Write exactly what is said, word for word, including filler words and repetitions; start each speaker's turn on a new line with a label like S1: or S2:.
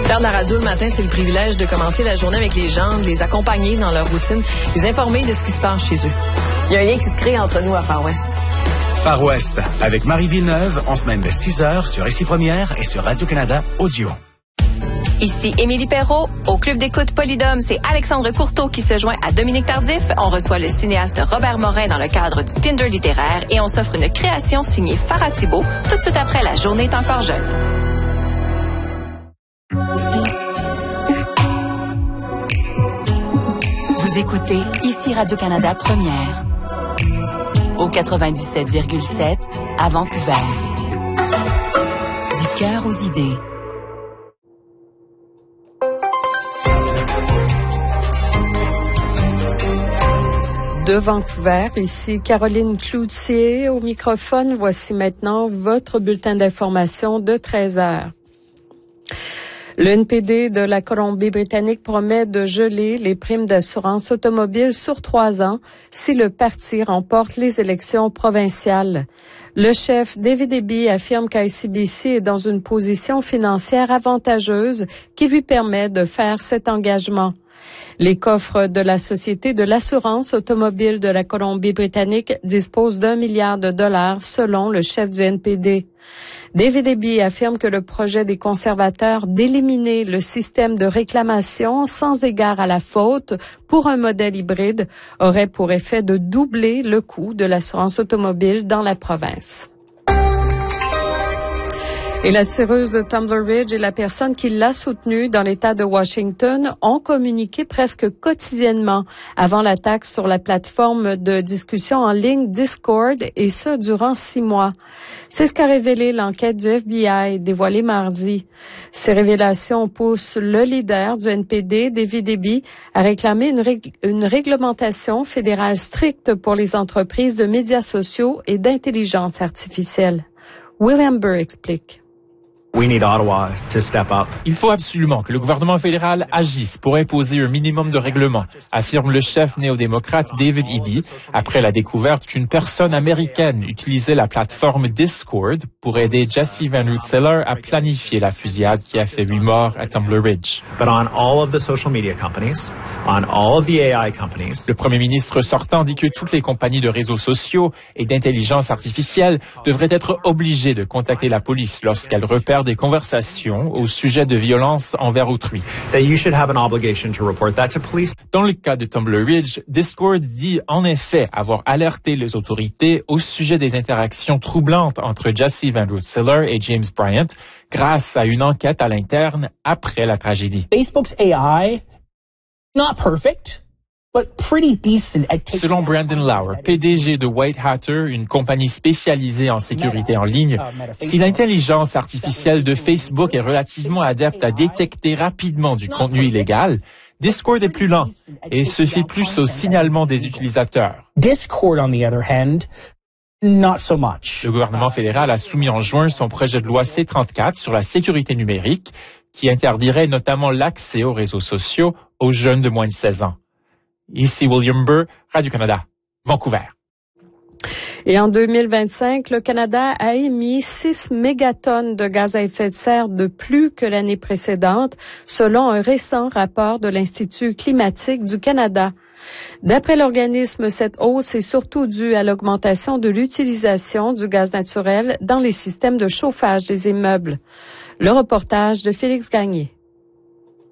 S1: Faire de la radio le matin, c'est le privilège de commencer la journée avec les gens, de les accompagner dans leur routine, les informer de ce qui se passe chez eux. Il y a un lien qui se crée entre nous à Far West.
S2: Far West, avec Marie Villeneuve, en semaine de six heures sur Ici Première et sur Radio-Canada Audio.
S3: Ici Émilie Perrault. Au Club d'écoute Polydome, c'est Alexandre Courteau qui se joint à Dominique Tardif. On reçoit le cinéaste Robert Morin dans le cadre du Tinder littéraire et on s'offre une création signée Farah Thibault tout de suite après La journée est encore jeune.
S4: Vous écoutez Ici Radio-Canada Première. Au quatre-vingt-dix-sept virgule sept à Vancouver. Du cœur aux idées.
S5: De Vancouver, ici Caroline Cloutier au microphone. Voici maintenant votre bulletin d'information de treize heures. Le N P D de la Colombie-Britannique promet de geler les primes d'assurance automobile sur trois ans si le parti remporte les élections provinciales. Le chef David Eby affirme qu'I C B C est dans une position financière avantageuse qui lui permet de faire cet engagement. Les coffres de la Société de l'assurance automobile de la Colombie-Britannique disposent d'un milliard de dollars selon le chef du N P D. David Eby affirme que le projet des conservateurs d'éliminer le système de réclamation sans égard à la faute pour un modèle hybride aurait pour effet de doubler le coût de l'assurance automobile dans la province. Et la tireuse de Tumbler Ridge et la personne qui l'a soutenue dans l'État de Washington ont communiqué presque quotidiennement avant l'attaque sur la plateforme de discussion en ligne Discord, et ce, durant six mois. C'est ce qu'a révélé l'enquête du F B I dévoilée mardi. Ces révélations poussent le leader du N P D, David Eby, à réclamer une, rég- une réglementation fédérale stricte pour les entreprises de médias sociaux et d'intelligence artificielle. William Burr explique.
S6: We need Ottawa to step up.
S7: Il faut absolument que le gouvernement fédéral agisse pour imposer un minimum de règlement, affirme le chef néo-démocrate David Eby, après la découverte qu'une personne américaine utilisait la plateforme Discord pour aider Jesse Van Rensselaer à planifier la fusillade qui a fait huit morts à Tumbler Ridge.
S6: But on all of the social media companies, on all of the A I companies.
S7: Le premier ministre sortant dit que toutes les compagnies de réseaux sociaux et d'intelligence artificielle devraient être obligées de contacter la police lorsqu'elles repèrent des conversations au sujet de violences envers autrui.
S6: That you should have an obligation to report that to police.
S7: Dans le cas de Tumbler Ridge, Discord dit en effet avoir alerté les autorités au sujet des interactions troublantes entre Jesse Van Rensselaer et James Bryant grâce à une enquête à l'interne après la tragédie.
S8: Facebook's A I, not perfect, but pretty decent at taking...
S7: Selon Brandon Lauer, P D G de White Hatter, une compagnie spécialisée en sécurité en ligne, si l'intelligence artificielle de Facebook est relativement adepte à détecter rapidement du contenu illégal, Discord est plus lent et se fie plus au signalement des utilisateurs.
S8: Discord, on the other hand, not so much.
S7: Le gouvernement fédéral a soumis en juin son projet de loi C trente-quatre sur la sécurité numérique qui interdirait notamment l'accès aux réseaux sociaux aux jeunes de moins de seize ans. Ici William Burr, Radio-Canada, Vancouver.
S5: Et en deux mille vingt-cinq, le Canada a émis six mégatonnes de gaz à effet de serre de plus que l'année précédente, selon un récent rapport de l'Institut climatique du Canada. D'après l'organisme, cette hausse est surtout due à l'augmentation de l'utilisation du gaz naturel dans les systèmes de chauffage des immeubles. Le reportage de Félix Gagné.